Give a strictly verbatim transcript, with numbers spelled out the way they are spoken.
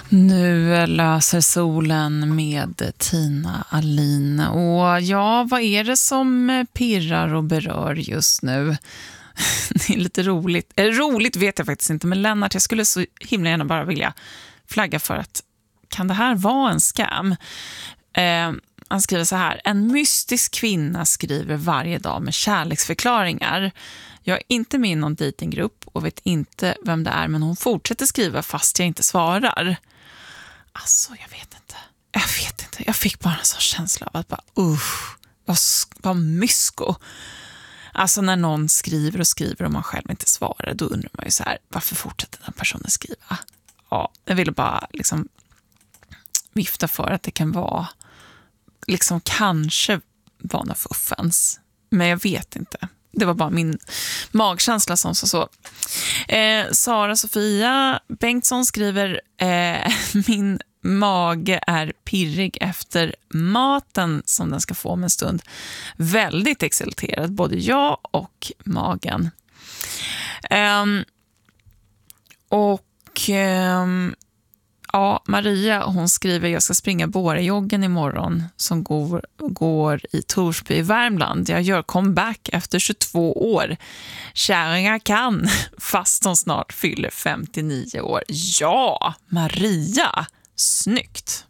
Nu löser solen med Tina Alin. Och ja, vad är det som pirrar och berör just nu? Det är lite roligt. Eller roligt vet jag faktiskt inte, men Lennart, jag skulle så himla gärna bara vilja flagga för att kan det här vara en scam? Eh, han skriver så här: en mystisk kvinna skriver varje dag med kärleksförklaringar. Jag är inte med i någon datinggrupp och vet inte vem det är, men hon fortsätter skriva fast jag inte svarar. Alltså, jag vet inte. Jag vet inte. Jag fick bara en sån känsla av att bara, usch, vad, vad mysko. Alltså när någon skriver och skriver och man själv inte svarar, då undrar man ju så här, varför fortsätter den personen skriva? Ja, jag ville bara liksom vifta för att det kan vara liksom kanske vana fuffens. Men jag vet inte. Det var bara min magkänsla som så så. Eh, Sara Sofia Bengtsson skriver eh, min mage är pirrig efter maten som den ska få om en stund. Väldigt exalterad, både jag och magen. Eh, och eh, ja, Maria, hon skriver: jag ska springa Bårejoggen imorgon som går, går i Torsby i Värmland. Jag gör comeback efter tjugotvå år. Kärringar kan, fast hon snart fyller femtionio år. Ja, Maria, snyggt!